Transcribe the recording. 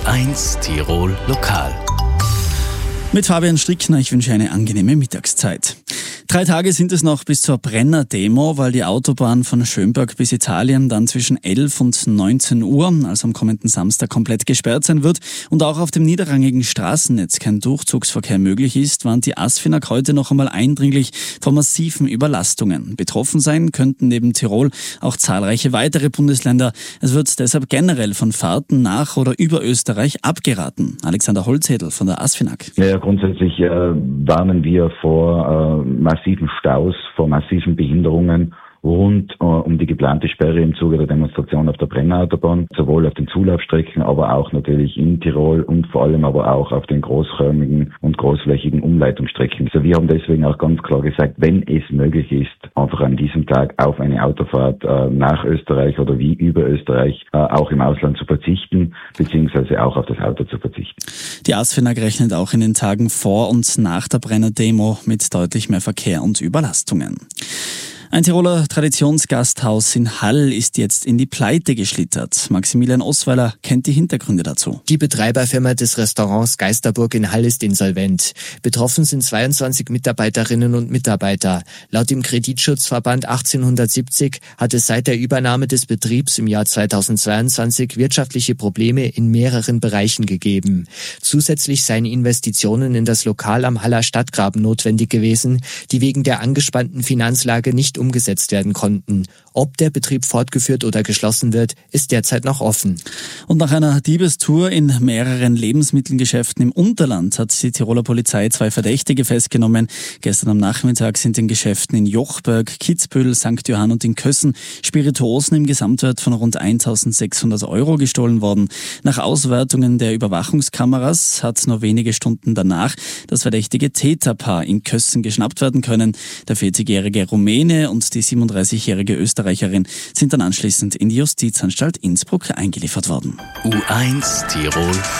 U1 Tirol Lokal. Mit Fabian Strickner, ich wünsche eine angenehme Mittagszeit. 3 Tage sind es noch bis zur Brenner-Demo, weil die Autobahn von Schönberg bis Italien dann zwischen 11 und 19 Uhr, also am kommenden Samstag, komplett gesperrt sein wird und auch auf dem niederrangigen Straßennetz kein Durchzugsverkehr möglich ist, warnt die ASFINAG heute noch einmal eindringlich vor massiven Überlastungen. Betroffen sein könnten neben Tirol auch zahlreiche weitere Bundesländer. Es wird deshalb generell von Fahrten nach oder über Österreich abgeraten. Alexander Holzhedl von der ASFINAG. Ja, grundsätzlich warnen wir vor massiven Staus, vor massiven Behinderungen rund um die geplante Sperre im Zuge der Demonstration auf der Brennerautobahn, sowohl auf den Zulaufstrecken, aber auch natürlich in Tirol und vor allem aber auch auf den großräumigen und großflächigen Umleitungsstrecken. Also wir haben deswegen auch ganz klar gesagt, wenn es möglich ist, einfach an diesem Tag auf eine Autofahrt nach Österreich oder wie über Österreich auch im Ausland zu verzichten, beziehungsweise auch auf das Auto zu verzichten. Die ASFINAG rechnet auch in den Tagen vor und nach der Brenner-Demo mit deutlich mehr Verkehr und Überlastungen. Ein Tiroler Traditionsgasthaus in Hall ist jetzt in die Pleite geschlittert. Maximilian Osweiler kennt die Hintergründe dazu. Die Betreiberfirma des Restaurants Geisterburg in Hall ist insolvent. Betroffen sind 22 Mitarbeiterinnen und Mitarbeiter. Laut dem Kreditschutzverband 1870 hat es seit der Übernahme des Betriebs im Jahr 2022 wirtschaftliche Probleme in mehreren Bereichen gegeben. Zusätzlich seien Investitionen in das Lokal am Haller Stadtgraben notwendig gewesen, die wegen der angespannten Finanzlage nicht umgesetzt werden konnten. Ob der Betrieb fortgeführt oder geschlossen wird, ist derzeit noch offen. Und nach einer Diebestour in mehreren Lebensmittelgeschäften im Unterland hat die Tiroler Polizei 2 Verdächtige festgenommen. Gestern am Nachmittag sind in Geschäften in Jochberg, Kitzbühel, St. Johann und in Kössen Spirituosen im Gesamtwert von rund 1.600 € gestohlen worden. Nach Auswertungen der Überwachungskameras hat nur wenige Stunden danach das verdächtige Täterpaar in Kössen geschnappt werden können. Der 40-jährige Rumäne und die 37-jährige Österreicherin sind dann anschließend in die Justizanstalt Innsbruck eingeliefert worden. U1 Tirol